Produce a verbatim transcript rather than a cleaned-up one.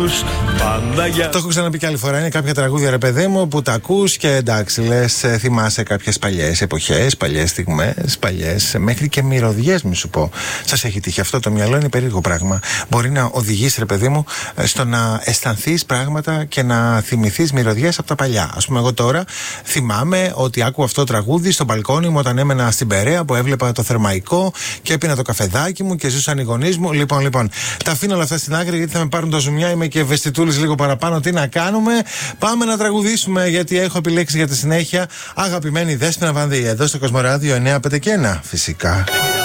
Το έχω ξαναπεί και άλλη φορά. Είναι κάποια τραγούδια, ρε παιδί μου, που τα ακούς και εντάξει, λες, θυμάσαι κάποιες παλιές εποχές, παλιές στιγμές, παλιές μέχρι και μυρωδιές, μη σου πω. Σας έχει τύχει αυτό? Το μυαλό είναι περίεργο πράγμα. Μπορεί να οδηγήσει, ρε παιδί μου, στο να αισθανθείς πράγματα και να θυμηθείς μυρωδιές από τα παλιά. Ας πούμε, εγώ τώρα θυμάμαι ότι άκουγα αυτό το τραγούδι στο μπαλκόνι μου όταν έμενα στην Περαία, που έβλεπα το θερμαϊκό και έπινα το καφεδάκι μου και ζούσαν οι γονείς μου. Λοιπόν, λοιπόν, τα αφήνω όλα αυτά στην άκρη γιατί θα με πάρουν τα ζουμιά. Είμαι και ευαισθητούλης λίγο παραπάνω. Τι να κάνουμε? Πάμε να τραγουδήσουμε, γιατί έχω επιλέξει για τη συνέχεια αγαπημένη Δέσποινα Βανδύ εδώ στο Κοσμοράδιο εννιά πέντε και ένα. Φυσικά.